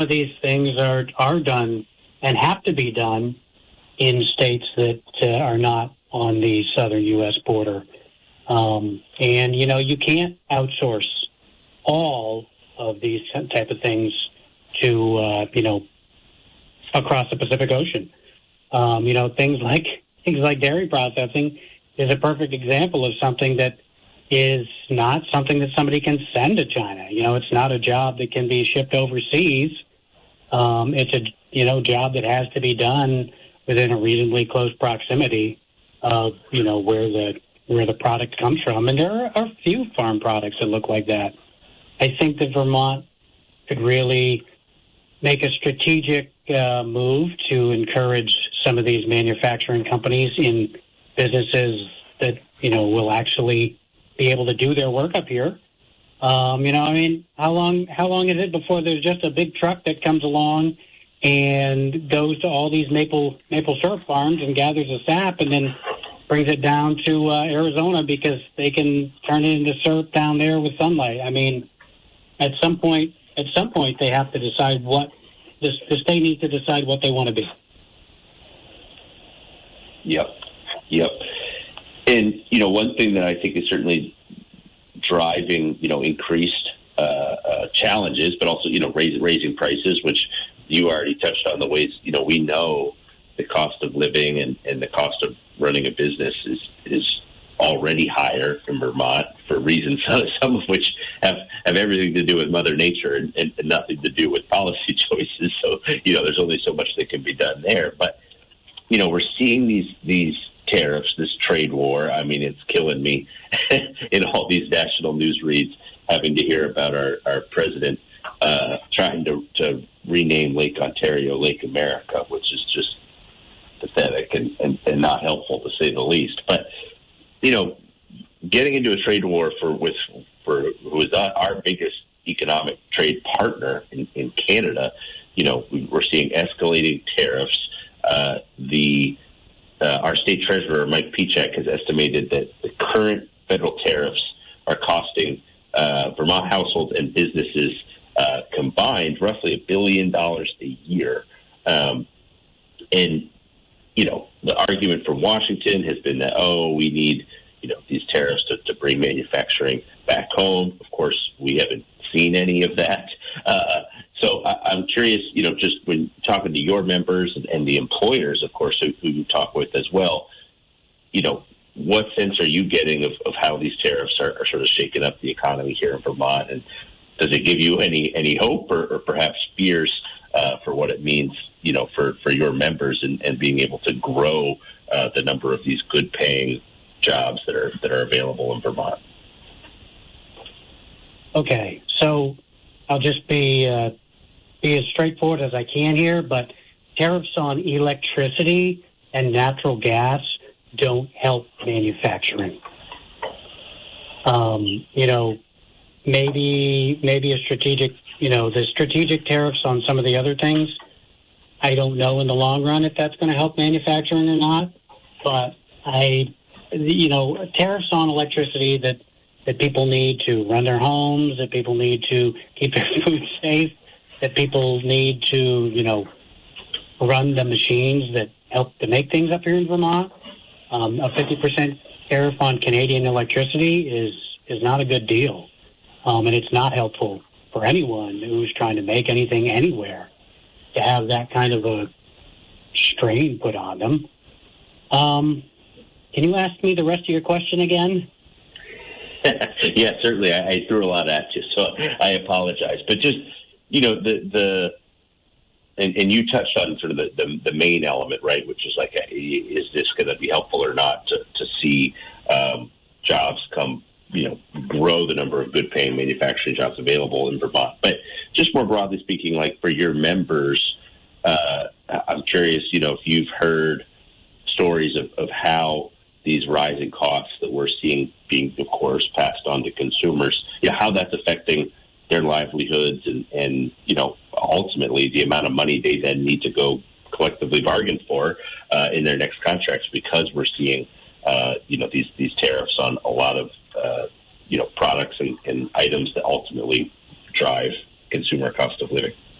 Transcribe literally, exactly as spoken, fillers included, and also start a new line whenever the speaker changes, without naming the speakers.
of these things are are done and have to be done in states that uh, are not on the southern U S border. Um, and, you know, you can't outsource all of these type of things to, uh, you know, across the Pacific Ocean. Um, you know, things like things like dairy processing is a perfect example of something that is not something that somebody can send to China. You know, it's not a job that can be shipped overseas. Um, it's a, you know, job that has to be done within a reasonably close proximity of, you know, where the where the product comes from. And there are a few farm products that look like that. I think that Vermont could really make a strategic uh, move to encourage some of these manufacturing companies in businesses that, you know, will actually be able to do their work up here. Um, you know, I mean, how long how long is it before there's just a big truck that comes along and goes to all these maple maple syrup farms and gathers the sap and then brings it down to uh, Arizona because they can turn it into syrup down there with sunlight? I mean, at some point, at some point, they have to decide what the, the state needs to decide what they want to be.
Yep, yep. And you know, one thing that I think is certainly driving, you know, increased uh, uh, challenges, but also, you know, raise, raising prices, which you already touched on, the ways, you know, we know the cost of living and, and the cost of running a business is is already higher in Vermont for reasons, some of which have, have everything to do with Mother Nature and, and, and nothing to do with policy choices. So, you know, there's only so much that can be done there. But, you know, we're seeing these these tariffs, this trade war. I mean, it's killing me in all these national news reads, having to hear about our, our president uh, trying to, to rename Lake Ontario Lake America, which is just pathetic and, and, and not helpful, to say the least. But, you know, getting into a trade war for with for who is our biggest economic trade partner in, in Canada, you know, we're seeing escalating tariffs. Uh, the uh, our state treasurer, Mike Piechek, has estimated that the current federal tariffs are costing uh, Vermont households and businesses uh, combined roughly a billion dollars a year. Um, and, you know, the argument from Washington has been that, oh, we need, you know, these tariffs to, to bring manufacturing back home. Of course, we haven't seen any of that. Uh, so I, I'm curious, you know, just when talking to your members and, and the employers, of course, who, who you talk with as well, you know, what sense are you getting of, of how these tariffs are, are sort of shaking up the economy here in Vermont? And does it give you any, any hope or, or perhaps fears uh, for what it means, you know, for, for your members and, and being able to grow uh, the number of these good paying jobs that are that are available in Vermont?
Okay, so I'll just be uh, be as straightforward as I can here, but tariffs on electricity and natural gas don't help manufacturing. Um, you know, maybe maybe a strategic, you know, the strategic tariffs on some of the other things, I don't know in the long run if that's going to help manufacturing or not, but I, you know, tariffs on electricity that, that people need to run their homes, that people need to keep their food safe, that people need to, you know, run the machines that help to make things up here in Vermont. Um, a fifty percent tariff on Canadian electricity is, is not a good deal. Um, and it's not helpful for anyone who's trying to make anything anywhere to have that kind of a strain put on them. Um, can you ask me the rest of your question again?
Yeah, certainly. I, I threw a lot at you, so I apologize. But just, you know, the the and, and you touched on sort of the, the, the main element, right, which is like, is this going to be helpful or not to, to see um, jobs come, you know, grow the number of good-paying manufacturing jobs available in Vermont. But just more broadly speaking, like for your members, uh, I'm curious, you know, if you've heard stories of, of how these rising costs that we're seeing being, of course, passed on to consumers, you know, how that's affecting their livelihoods and, and, you know, ultimately the amount of money they then need to go collectively bargain for uh, in their next contracts, because we're seeing, uh, you know, these, these tariffs on a lot of, uh, you know, products and, and items that ultimately drive consumer cost of living.